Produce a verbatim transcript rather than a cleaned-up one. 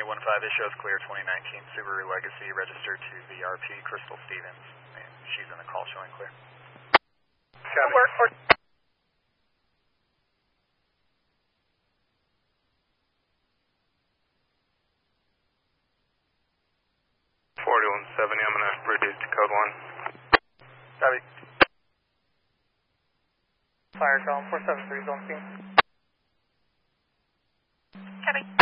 eight one five, it shows clear, twenty nineteen Subaru Legacy, registered to the R P Crystal Stevens, and she's in the call showing clear. Copy. Work for forty one seventy, I'm going to reduce to code one. Copy. Fire call, four seven three, zone scene. Copy.